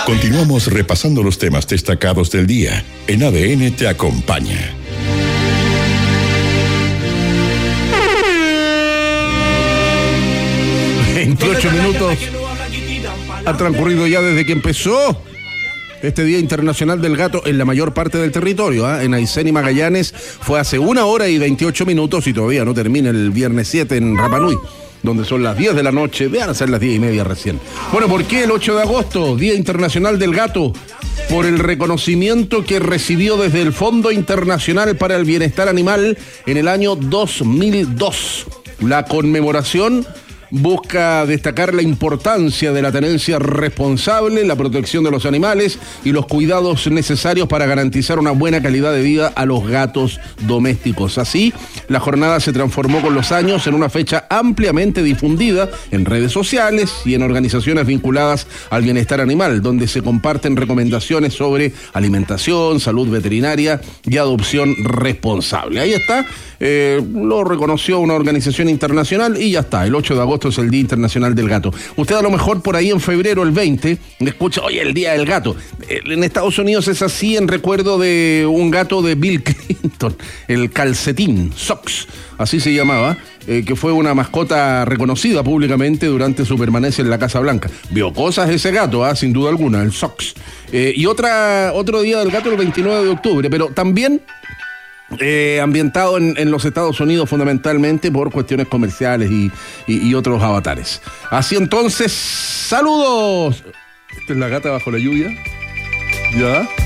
Continuamos repasando los temas destacados del día. En ADN te acompaña. ...28 ha transcurrido ya desde que empezó este Día Internacional del Gato en la mayor parte del territorio. En Aysén y Magallanes fue hace 1 hora y 28 minutos y todavía no termina el viernes 7 en Rapa Nui, donde son las 10 de la noche, vean a ser las 10:30 recién. Bueno, ¿por qué el 8 de agosto, Día Internacional del Gato? Por el reconocimiento que recibió desde el Fondo Internacional para el Bienestar Animal en el año 2002. La conmemoración busca destacar la importancia de la tenencia responsable, la protección de los animales y los cuidados necesarios para garantizar una buena calidad de vida a los gatos domésticos. Así, la jornada se transformó con los años en una fecha ampliamente difundida en redes sociales y en organizaciones vinculadas al bienestar animal, donde se comparten recomendaciones sobre alimentación, salud veterinaria y adopción responsable. Ahí está, lo reconoció una organización internacional y ya está, el 8 de agosto es el Día Internacional del Gato. Usted a lo mejor por ahí en febrero, el 20, escucha, oye, el Día del Gato. En Estados Unidos es así en recuerdo de un gato de Bill Clinton, el calcetín, Socks, así se llamaba, que fue una mascota reconocida públicamente durante su permanencia en la Casa Blanca. Vio cosas ese gato, sin duda alguna, el Socks. Y otro Día del Gato el 29 de octubre, pero también ambientado en los Estados Unidos fundamentalmente por cuestiones comerciales y otros avatares. Así entonces, ¡saludos! Esta es la gata bajo la lluvia. ¿Ya?